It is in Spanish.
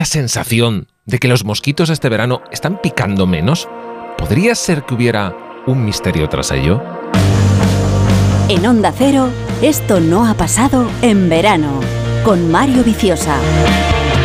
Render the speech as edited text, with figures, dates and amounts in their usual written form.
sensación de que los mosquitos este verano están picando menos? ¿Podría ser que hubiera un misterio tras ello? En Onda Cero, esto no ha pasado en verano, con Mario Viciosa.